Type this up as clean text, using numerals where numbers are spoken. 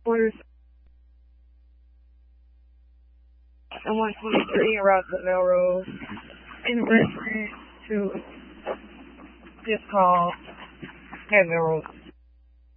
Orders and 123 around the Melrose in reference to this call at Melrose.